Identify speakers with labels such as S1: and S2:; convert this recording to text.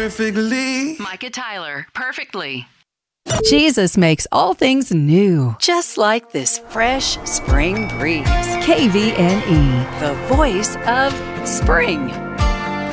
S1: perfectly.
S2: Micah Tyler, Perfectly.
S3: Jesus makes all things new, just like this fresh spring breeze. KVNE, the voice of spring.